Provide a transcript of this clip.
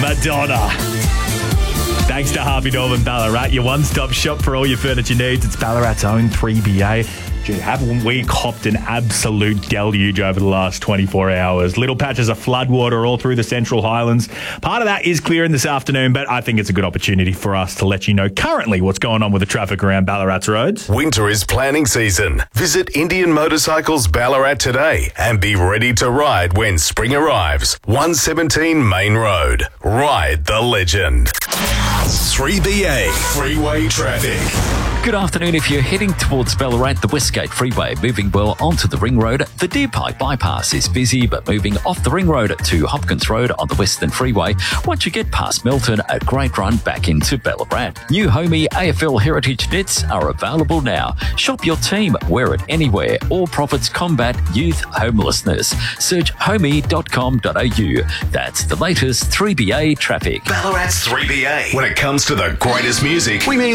Madonna. Thanks to Harvey Norman Ballarat, your one-stop shop for all your furniture needs. It's Ballarat's own 3BA. Gee, haven't we copped an absolute deluge over the last 24 hours? Little patches of floodwater all through the Central Highlands. Part of that is clearing this afternoon, but I think it's a good opportunity for us to let you know currently what's going on with the traffic around Ballarat's roads. Winter is planning season. Visit Indian Motorcycles Ballarat today and be ready to ride when spring arrives. 117 Main Road. Ride the legend. 3BA Freeway Traffic. Good afternoon. If you're heading towards Ballarat, the Westgate Freeway moving well onto the Ring Road. The Deer Pike Bypass is busy, but moving off the Ring Road to Hopkins Road on the Western Freeway. Once you get past Milton, a great run back into Ballarat. New Homey AFL Heritage Knits are available now. Shop your team, wear it anywhere. All profits combat youth homelessness. Search homey.com.au. That's the latest 3BA traffic. Ballarat's 3BA. When it comes to the greatest music, we mean